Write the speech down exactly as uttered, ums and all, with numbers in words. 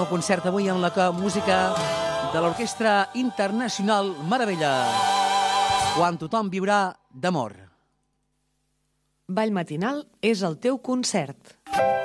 el concert avui amb la música de l'Orquestra Internacional Meravella, quan tothom viurà d'amor. Ball matinal és el teu concert.